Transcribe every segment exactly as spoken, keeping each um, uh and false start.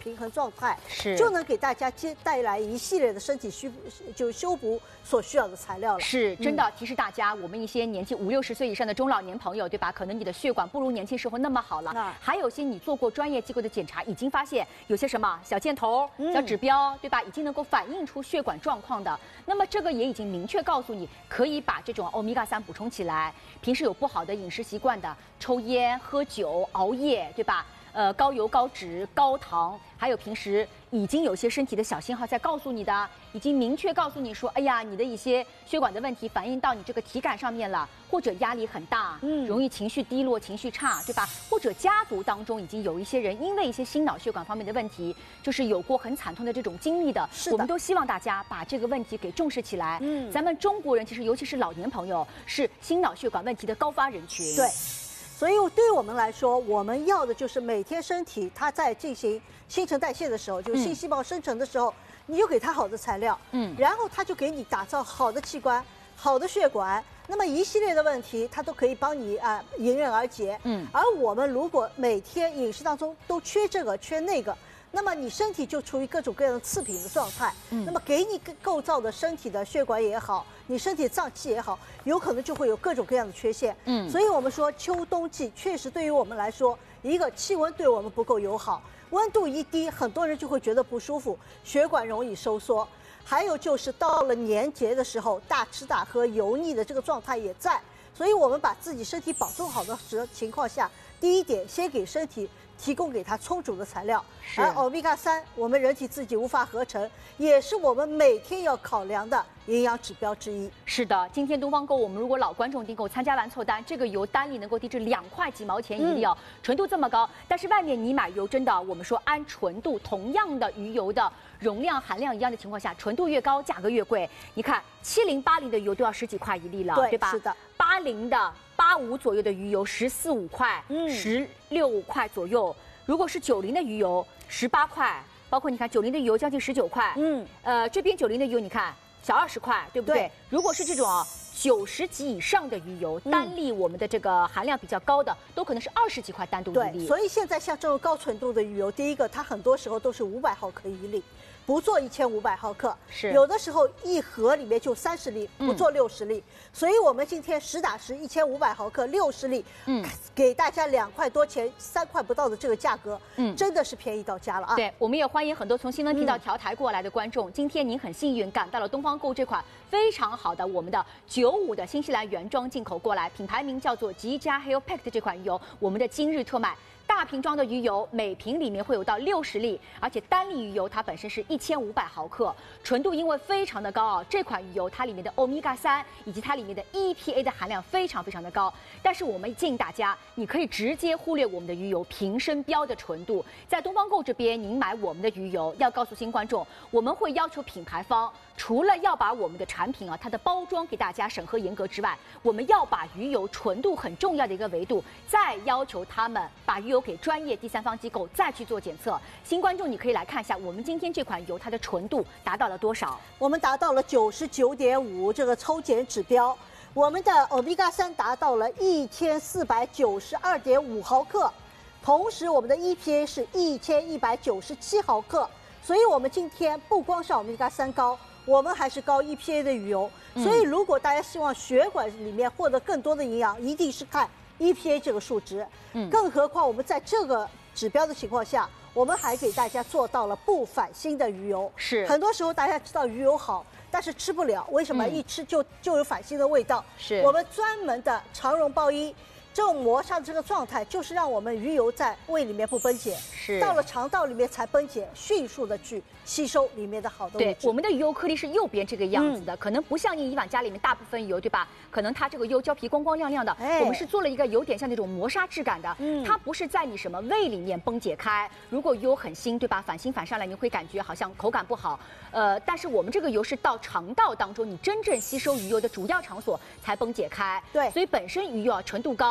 平衡状态， 是就能给大家接带来一系列的身体需就修补所需要的材料了。 是真的提示大家，我们一些年纪五六十岁以上的中老年朋友，对吧？可能你的血管不如年轻时候那么好了， 啊、 还有些你做过专业机构的检查，已经发现有些什么小箭头、小指标，对吧？已经能够反映出血管状况的。那么这个也已经明确告诉你，可以把这种欧米伽三补充起来。平时有不好的饮食习惯的，抽烟、喝酒、熬夜，对吧？呃，高油、高脂、高糖，还有平时已经有些身体的小信号在告诉你的，已经明确告诉你说，哎呀，你的一些血管的问题反映到你这个体感上面了，或者压力很大，嗯，容易情绪低落、情绪差，对吧？或者家族当中已经有一些人因为一些心脑血管方面的问题，就是有过很惨痛的这种经历的， 是的， 我们都希望大家把这个问题给重视起来。嗯，咱们中国人其实尤其是老年朋友是心脑血管问题的高发人群。 对。所以对于我们来说，我们要的就是每天身体它在进行新陈代谢的时候，就是新细胞生成的时候，嗯、你就给它好的材料，嗯，然后它就给你打造好的器官、好的血管，那么一系列的问题它都可以帮你啊、呃、迎刃而解，嗯。而我们如果每天饮食当中都缺这个缺那个，那么你身体就处于各种各样的次品的状态，嗯，那么给你构造的身体的血管也好，你身体的脏器也好，有可能就会有各种各样的缺陷，嗯，所以我们说秋冬季确实对于我们来说，一个气温对我们不够友好，温度一低，很多人就会觉得不舒服，血管容易收缩，还有就是到了年节的时候，大吃大喝、油腻的这个状态也在，所以我们把自己身体保重好的时情况下，第一点，先给身体提供给它充足的材料，而欧米伽三我们人体自己无法合成，也是我们每天要考量的营养指标之一。 是的，今天东方购我们如果老观众订购参加完凑单，这个油单粒能够低至两块几毛钱一粒哦，嗯、纯度这么高，但是外面你买油真的，我们说按纯度同样的鱼油的容量含量一样的情况下，纯度越高，价格越贵。你看七零八零的油都要十几块一粒了， 对, 对吧？ 是的， 八零的。八五左右的鱼油十四五块，嗯，十六块左右。如果是九零的鱼油，十八块，包括你看九零的鱼油将近十九块，嗯，呃，这边九零的鱼油你看小二十块，对不对？对，如果是这种啊九十级以上的鱼油，单粒我们的这个含量比较高的，都可能是二十几块单独一粒。 对，所以现在像这种高纯度的鱼油，第一个它很多时候都是五百毫克一粒。不做一千五百毫克， 是有的时候一盒里面就三十粒，不做六十粒，嗯、所以我们今天实打实一千五百毫克六十粒，嗯，给大家两块多钱，三块不到的这个价格，嗯，真的是便宜到家了啊！ 对，我们也欢迎很多从新闻频道调台过来的观众，嗯、今天您很幸运赶到了东方购这款非常好的我们的九五的新西兰原装进口过来，品牌名叫做吉佳 Hale Pack 的这款鱼油，我们的今日特卖。大瓶装的鱼油，每瓶里面会有到六十粒，而且单粒鱼油它本身是一千五百毫克，纯度因为非常的高啊，这款鱼油它里面的欧米伽三以及它里面的 E P A 的含量非常非常的高。但是我们建议大家，你可以直接忽略我们的鱼油瓶身标的纯度，在东方购这边，您买我们的鱼油，要告诉新观众，我们会要求品牌方。除了要把我们的产品啊，它的包装给大家审核严格之外，我们要把鱼油纯度很重要的一个维度，再要求他们把鱼油给专业第三方机构再去做检测。新观众，你可以来看一下，我们今天这款油它的纯度达到了多少？ 我们达到了九十九点五这个抽检指标，我们的欧米伽三达到了一千四百九十二点五毫克，同时我们的 E P A 是一千一百九十七毫克，所以我们今天不光是欧米伽三高。我们还是高 E P A 的鱼油，所以如果大家希望血管里面获得更多的营养，一定是看 E P A 这个数值。嗯，更何况我们在这个指标的情况下，我们还给大家做到了不反腥的鱼油。 是， 很多时候大家知道鱼油好，但是吃不了，为什么？一吃就就有反腥的味道。 是， 我们专门的长绒包衣。这种磨砂的这个状态，就是让我们鱼油在胃里面不分解， 是到了肠道里面才分解，迅速的去吸收里面的好的物质。 对，我们的鱼油颗粒是右边这个样子的，嗯、可能不像你以往家里面大部分油，对吧？可能它这个油胶皮光光亮亮的，哎、我们是做了一个有点像那种磨砂质感的，嗯、它不是在你什么胃里面崩解开。如果油很腥，对吧？反腥反上来，你会感觉好像口感不好。呃，但是我们这个油是到肠道当中，你真正吸收鱼油的主要场所才崩解开。 对， 所以本身鱼油啊纯度高。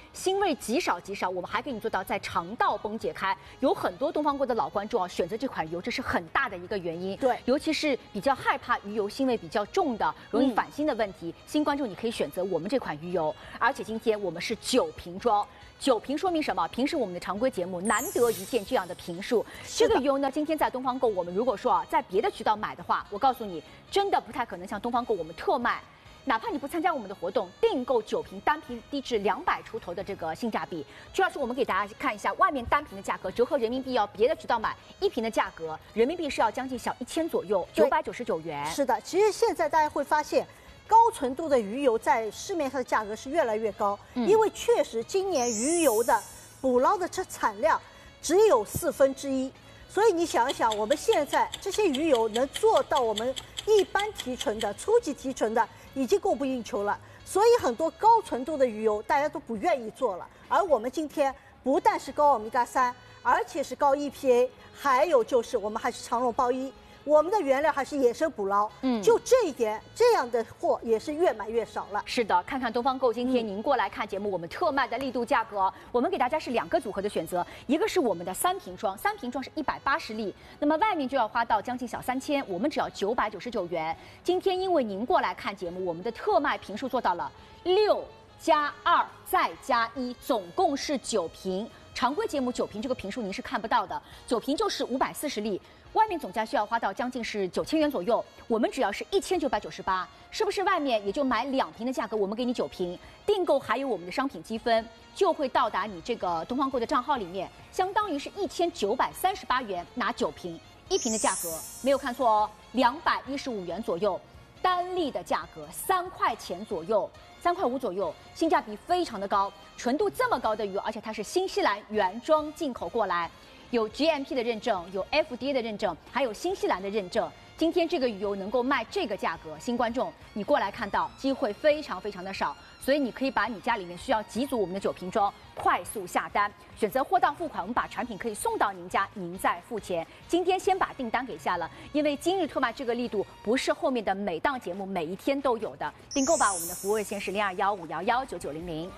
腥味极少极少，我们还给你做到在肠道崩解开。有很多东方锅的老观众啊，选择这款鱼油，这是很大的一个原因。 对， 尤其是比较害怕鱼油腥味比较重的、容易反心的问题，嗯、新观众你可以选择我们这款鱼油。而且今天我们是九瓶装。九瓶说明什么？平时我们的常规节目难得一见这样的瓶数。这个鱼油呢，今天在东方购，我们如果说啊，在别的渠道买的话，我告诉你，真的不太可能像东方购我们特卖。哪怕你不参加我们的活动，订购九瓶单瓶低至两百出头的这个性价比。朱老师，我们给大家看一下外面单瓶的价格，折合人民币要别的渠道买一瓶的价格，人民币是要将近小一千左右，九百九十九元。 是的，其实现在大家会发现。高纯度的鱼油在市面上的价格是越来越高，嗯、因为确实今年鱼油的捕捞的这产量只有四分之一，所以你想一想，我们现在这些鱼油能做到我们一般提纯的、初级提纯的已经供不应求了，所以很多高纯度的鱼油大家都不愿意做了。而我们今天不但是高欧米伽三，而且是高 E P A， 还有就是我们还是长绒包一。我们的原料还是野生捕捞，嗯，就这一点，这样的货也是越买越少了。 是的，看看东方购今天您过来看节目，我们特卖的力度价格，我们给大家是两个组合的选择，一个是我们的三瓶装，三瓶装是一百八十粒，那么外面就要花到将近小三千，我们只要九百九十九元。今天因为您过来看节目，我们的特卖瓶数做到了六加二再加一，总共是九瓶。常规节目九瓶这个瓶数您是看不到的，九瓶就是五百四十粒。外面总价需要花到将近是九千元左右，我们只要是一千九百九十八，是不是外面也就买两瓶的价格，我们给你九瓶，订购还有我们的商品积分，就会到达你这个东方购的账号里面，相当于是一千九百三十八元拿九瓶，一瓶的价格没有看错哦，两百一十五元左右，单粒的价格三块钱左右，三块五左右，性价比非常的高，纯度这么高的鱼，而且它是新西兰原装进口过来。有 G M P 的认证，有 F D A 的认证，还有新西兰的认证。今天这个鱼油能够卖这个价格，新观众你过来看到机会非常非常的少，所以你可以把你家里面需要几组我们的九瓶装，快速下单，选择货到付款，我们把产品可以送到您家，您再付钱。今天先把订单给下了，因为今日特卖这个力度不是后面的每档节目每一天都有的。订购吧，我们的服务热线是零二幺五幺幺九九零零。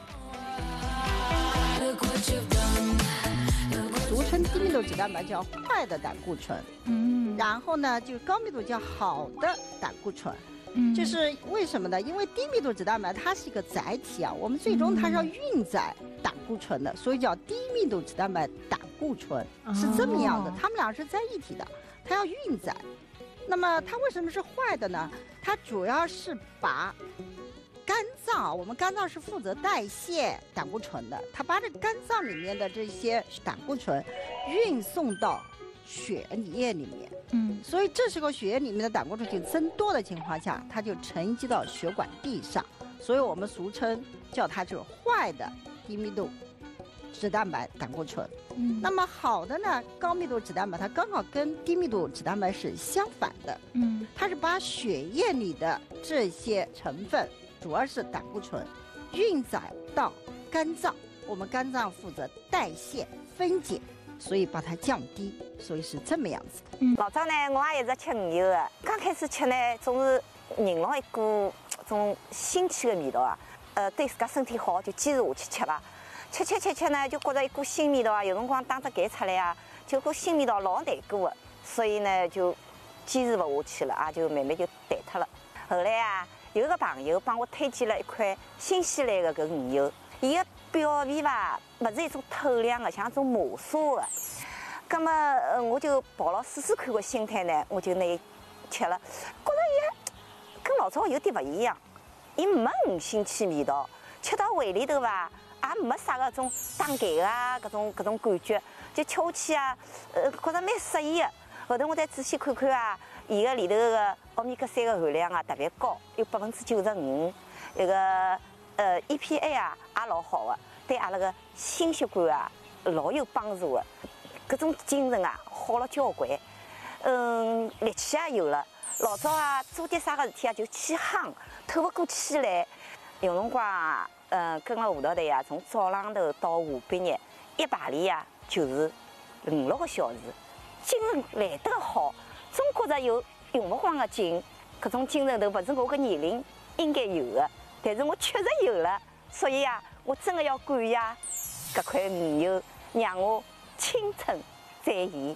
俗称低密度脂蛋白叫坏的胆固醇，嗯，然后呢，就高密度叫好的胆固醇，嗯，就是为什么呢？因为低密度脂蛋白它是一个载体啊，我们最终它是要运载胆固醇的，所以叫低密度脂蛋白胆固醇是这么样的，哦、它们俩是在一起的，它要运载。那么它为什么是坏的呢？它主要是把肝脏，我们肝脏是负责代谢胆固醇的，它把这肝脏里面的这些胆固醇运送到血液里面，嗯，所以这时候血液里面的胆固醇就增多的情况下，它就沉积到血管壁上，所以我们俗称叫它就是坏的低密度脂蛋白胆固醇。嗯，那么好的呢，高密度脂蛋白它刚好跟低密度脂蛋白是相反的，嗯，它是把血液里的这些成分。主要是胆固醇运载到肝脏，我们肝脏负责代谢分解，所以把它降低，所以是这么样子。 嗯，老早呢，我也一直吃鱼油的，刚开始吃呢，总是闻到一股种腥气的味道啊，呃，对自家身体好，就坚持下去吃吧。吃吃吃吃呢，就觉着一股腥味道啊，有辰光打只嗝出来啊，就股腥味道老难过的，所以呢，就坚持不下去了啊，就慢慢就淡脱了。后来啊。有个朋友帮我推荐了一款新西兰的搿鱼油，伊个表皮吧，勿是一种透亮的，像一种磨砂的。葛么，呃，我就抱了试试看个心态呢，我就拿伊吃了，觉着伊跟老早有点勿一样，伊没鱼腥气味道，吃到胃里头吧，也没啥个种打嗝啊，搿种搿种感觉，就吃下去啊，呃，觉着蛮适意的。后头我再仔细看看啊。伊个里头个欧米伽三个含量啊特别高，有百分之九十五，那个呃 E P A 啊也老好的，对阿拉个心血管啊老有帮助的，搿种精神啊好了交关，嗯，力气也有了。老早啊做点啥个事体啊就气夯，透不过气来。有辰光啊，嗯，跟了舞蹈队啊，从早浪头到下半日，一排练啊就是五六个小时，精神来得好。总觉着有用不光的劲，搿种精神头不是我个年龄应该有的，但是我确实有了， 所以啊，我真的要感谢这块鱼油，让我青春再现。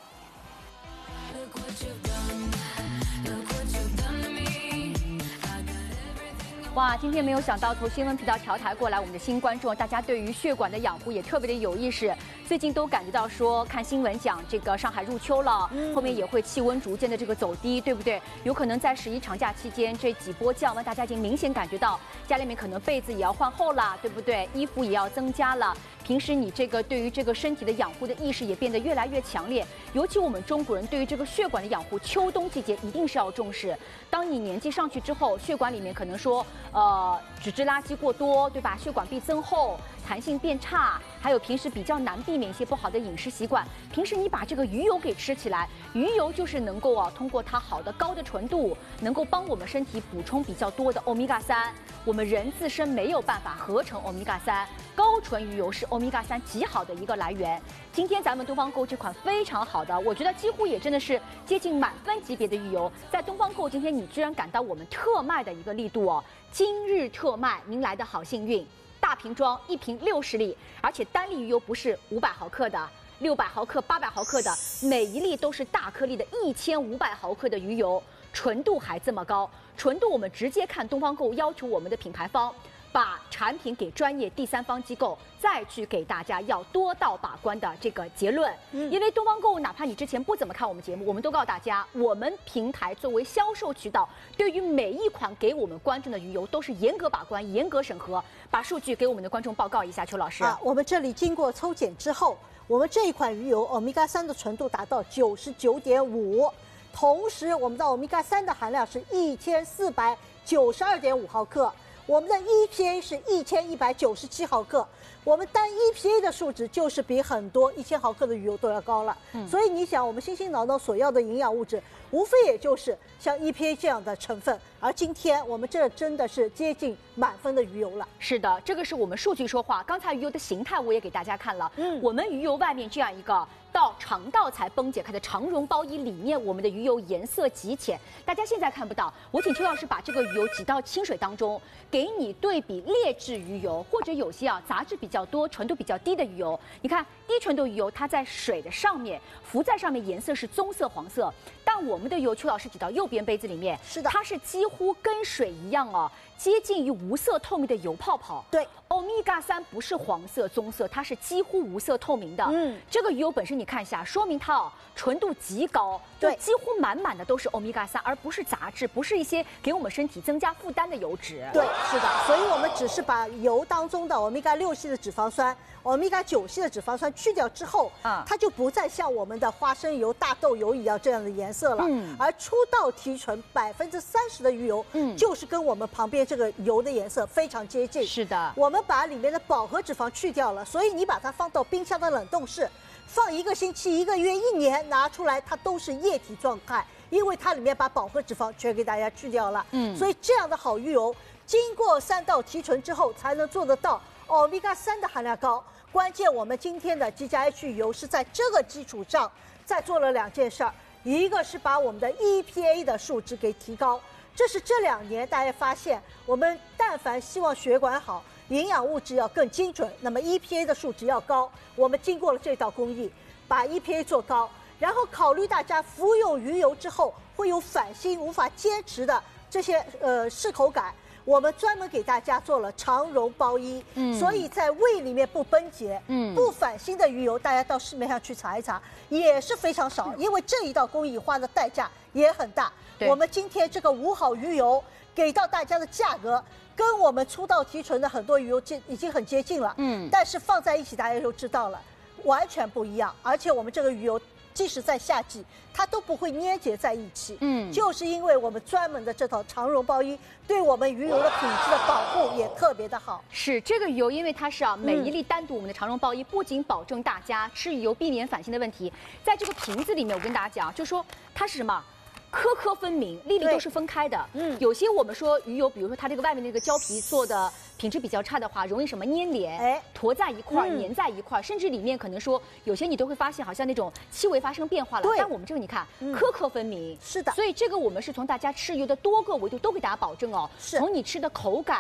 哇，今天没有想到从新闻频道调台过来，我们的新观众，大家对于血管的养护也特别的有意识。最近都感觉到说，看新闻讲这个上海入秋了，嗯、后面也会气温逐渐的这个走低，对不对？有可能在十一长假期间这几波降温，大家已经明显感觉到家里面可能被子也要换厚了，对不对？衣服也要增加了。平时你这个对于这个身体的养护的意识也变得越来越强烈，尤其我们中国人对于这个血管的养护，秋冬季节一定是要重视。当你年纪上去之后，血管里面可能说，呃，脂质垃圾过多，对吧？血管壁增厚，弹性变差，还有平时比较难避免一些不好的饮食习惯。平时你把这个鱼油给吃起来，鱼油就是能够啊，通过它好的高的纯度，能够帮我们身体补充比较多的欧米伽三。我们人自身没有办法合成欧米伽三，高纯鱼油是欧米伽三极好的一个来源。今天咱们东方购这款非常好的，我觉得几乎也真的是接近满分级别的鱼油，在东方购今天你居然赶到我们特卖的一个力度哦，今日特卖，您来的好幸运。大瓶装一瓶六十粒，而且单粒鱼油不是五百毫克的，六百毫克、八百毫克的，每一粒都是大颗粒的一千五百毫克的鱼油，纯度还这么高。纯度我们直接看东方购要求我们的品牌方把产品给专业第三方机构，再去给大家要多道把关的这个结论。嗯、因为东方购，哪怕你之前不怎么看我们节目，我们都告诉大家，我们平台作为销售渠道，对于每一款给我们观众的鱼油都是严格把关、严格审核。把数据给我们的观众报告一下，邱老师。 啊，我们这里经过抽检之后，我们这一款鱼油欧米伽三的纯度达到九十九点五，同时我们的欧米伽三的含量是一千四百九十二点五毫克。我们的 E P A 是一千一百九十七毫克，我们单 E P A 的数值就是比很多一千毫克的鱼油都要高了。嗯，所以你想，我们心心脑脑所要的营养物质，无非也就是像 E P A 这样的成分。而今天我们这真的是接近满分的鱼油了。 是的，这个是我们数据说话。刚才鱼油的形态我也给大家看了。嗯，我们鱼油外面这样一个到肠道才崩解开的长绒包衣，里面我们的鱼油颜色极浅，大家现在看不到。我请邱老师把这个鱼油挤到清水当中，给你对比劣质鱼油，或者有些啊杂质比较多、纯度比较低的鱼油。你看低纯度鱼油，它在水的上面浮在上面，颜色是棕色、黄色。但我们的油，邱老师挤到右边杯子里面， 是的， 它是几乎跟水一样哦，接近于无色透明的油泡泡。 对， 欧米伽三不是黄色、棕色，它是几乎无色透明的。嗯，这个鱼油本身你看一下，说明它哦纯度极高，就几乎满满的都是欧米伽三，而不是杂质，不是一些给我们身体增加负担的油脂。 对，是的，所以我们只是把油当中的欧米伽六系的脂肪酸、欧米伽九系的脂肪酸去掉之后，啊，它就不再像我们的花生油、大豆油一样这样的颜色了。嗯，而出道提纯百分之三十的鱼油，嗯，就是跟我们旁边这个油的颜色非常接近。 是的， 我们把里面的饱和脂肪去掉了，所以你把它放到冰箱的冷冻室，放一个星期、一个月、一年，拿出来它都是液体状态，因为它里面把饱和脂肪全给大家去掉了。嗯，所以这样的好鱼油，经过三道提纯之后，才能做得到欧米伽三的含量高。关键我们今天的 G 加 H 鱼油是在这个基础上再做了两件事儿，一个是把我们的 E P A 的数值给提高，这是这两年大家发现，我们但凡希望血管好，营养物质要更精准，那么 E P A 的数值要高。我们经过了这道工艺，把 E P A 做高，然后考虑大家服用鱼油之后会有反心、无法坚持的这些呃适口感。我们专门给大家做了长绒包衣，嗯，所以在胃里面不崩结，嗯，不反心的鱼油，大家到市面上去查一查，也是非常少，因为这一道工艺花的代价也很大。我们今天这个五好鱼油给到大家的价格，跟我们出道提纯的很多鱼油已经很接近了，嗯，但是放在一起大家就知道了，完全不一样。而且我们这个鱼油，即使在夏季，它都不会粘结在一起。嗯，就是因为我们专门的这套长绒包衣，对我们鱼油的品质的保护也特别的好。 是这个鱼油，因为它是啊，每一粒单独我们的长绒包衣，不仅保证大家吃鱼油避免反心的问题，在这个瓶子里面，我跟大家讲，就说它是什么？颗颗分明，粒粒都是分开的。嗯，有些我们说鱼油，比如说它这个外面那个胶皮做的品质比较差的话，容易什么粘连，哎，坨在一块儿，嗯、粘在一块儿，甚至里面可能说有些你都会发现好像那种气味发生变化了。但我们这个你看，嗯、颗颗分明。 是的， 所以这个我们是从大家吃鱼的多个维度都给大家保证哦，是从你吃的口感。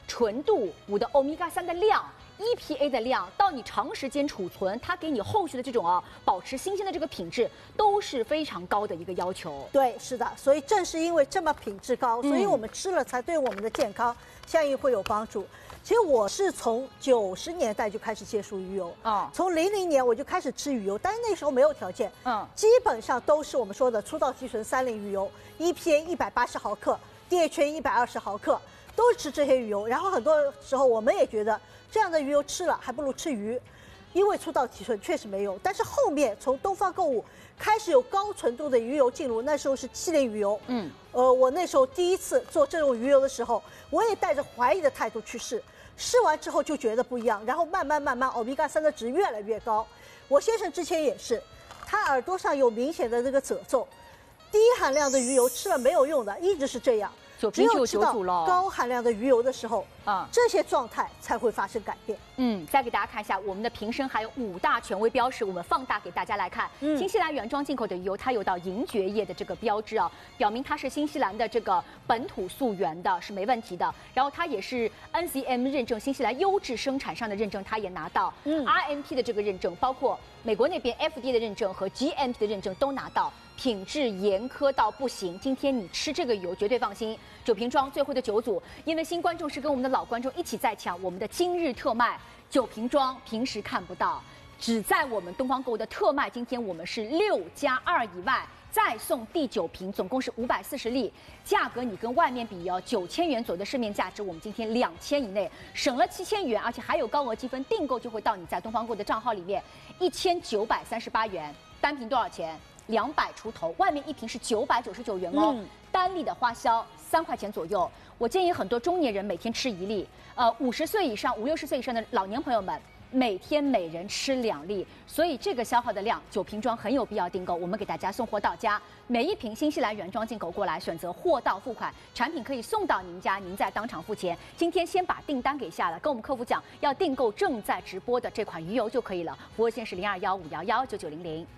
纯度、我的欧米伽三的量。E P A 的量到你长时间储存，它给你后续的这种啊保持新鲜的这个品质都是非常高的一个要求。 对，是的，所以正是因为这么品质高，所以我们吃了才对我们的健康相应会有帮助。其实我是从九十年代就开始接触鱼油，啊，从零零年我就开始吃鱼油，但是那时候没有条件，嗯，基本上都是我们说的粗糙提纯三磷鱼油 ，E P A 一百八十毫克 ，D H A 一百二十毫克，都是吃这些鱼油。然后很多时候我们也觉得。这样的鱼油吃了还不如吃鱼，因为粗糙提纯确实没有。但是后面从东方购物开始有高纯度的鱼油进入，那时候是七磷鱼油。嗯，呃，我那时候第一次做这种鱼油的时候，我也带着怀疑的态度去试，试完之后就觉得不一样，然后慢慢慢慢欧米伽三的值越来越高。我先生之前也是，他耳朵上有明显的那个褶皱，低含量的鱼油吃了没有用的，一直是这样。只有吃到高含量的鱼油的时候，啊，这些状态才会发生改变。 嗯，再给大家看一下我们的瓶身，还有五大权威标识，我们放大给大家来看。嗯，新西兰原装进口的鱼油，它有到银蕨叶的这个标志啊，表明它是新西兰的这个本土溯源的，是没问题的。然后它也是 N C M 认证，新西兰优质生产商的认证，它也拿到。嗯 ，R M P 的这个认证，包括美国那边 F D A 的认证和 G M P 的认证都拿到。品质严苛到不行，今天你吃这个油绝对放心。酒瓶装最后的九组，因为新观众是跟我们的老观众一起在抢我们的今日特卖酒瓶装，平时看不到，只在我们东方购物的特卖。今天我们是六加二以外再送第九瓶，总共是五百四十粒，价格你跟外面比哦，九千元左右的市面价值，我们今天两千以内，省了七千元，而且还有高额积分，订购就会到你在东方购的账号里面，一千九百三十八元，单瓶多少钱？两百出头，外面一瓶是九百九十九元哦，嗯、单粒的花销三块钱左右。我建议很多中年人每天吃一粒，呃，五十岁以上、五六十岁以上的老年朋友们，每天每人吃两粒。所以这个消耗的量，酒瓶装很有必要订购。我们给大家送货到家，每一瓶新西兰原装进口过来，选择货到付款，产品可以送到您家，您再当场付钱。今天先把订单给下了，跟我们客服讲要订购正在直播的这款鱼油就可以了。服务线是零二幺五幺幺九九零零。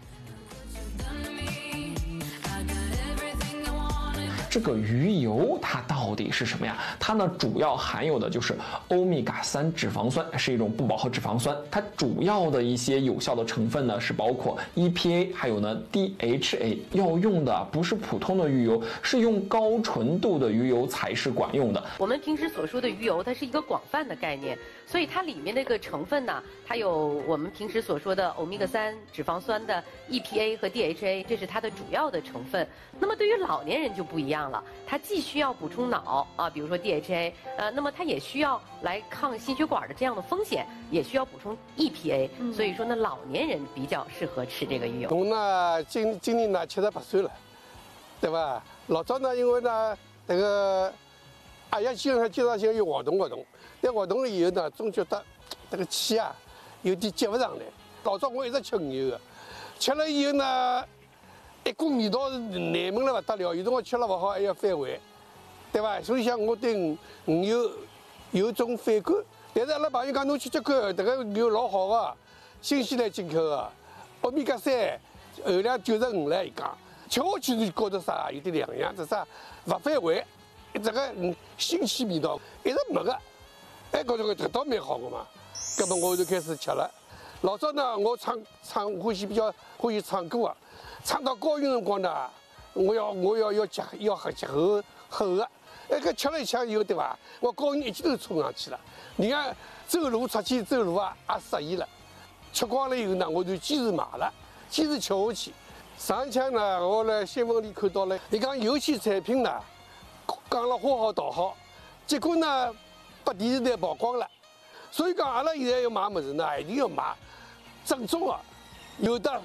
这个鱼油它到底是什么呀？它呢主要含有的就是欧米伽三脂肪酸，是一种不饱和脂肪酸。它主要的一些有效的成分呢是包括 E P A， 还有呢 D H A。要用的不是普通的鱼油，是用高纯度的鱼油才是管用的。 我们平时所说的鱼油，它是一个广泛的概念，所以它里面那个成分呢，它有我们平时所说的欧米伽三脂肪酸的 E P A 和 D H A， 这是它的主要的成分。那么对于老年人就不一样了，它既需要补充脑啊，比如说 D H A， 呃，那么它也需要来抗心血管的这样的风险，也需要补充 E P A，、嗯、所以说呢，老年人比较适合吃这个鱼油。 我呢，今今年呢七十八岁了，对吧？老早呢，因为呢，这个哎呀，经常经常性有活动活动，但活动了以后呢，总觉得这个气啊有点接不上来。老早我一直吃鱼油的，吃了以后呢。一股味道是难闻了不得了，有辰光吃了不好还要反胃，对吧？所以讲我对鱼油有种反感。但是阿拉朋友讲侬去吃看，这个鱼油老好的，新西兰进口的，欧米伽三含量九十五了，伊讲吃下去就觉得啥有点两样，这啥不反胃，这个新鲜味道一直没个，哎，觉着个这倒蛮好的嘛。那么我就开始吃了。老早呢，我唱唱欢喜比较欢喜唱歌啊。唱到高音辰光呢，我要我要要结要喝结后后的，哎，搿吃了一枪以后对伐？我高音一记头冲上去了。人家走路出去走路啊，也适意了。吃光了以后呢，我就坚持买了，坚持吃下去。上一枪呢，我来新闻里看到了，你讲有些产品呢，讲了花好道好，结果呢，被电视台曝光了。所以讲，阿拉现在要买物事呢，一定要买正宗的，有的。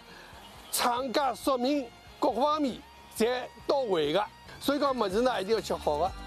厂家说明各方面侪到位的，所以讲物事呢一定要吃好的。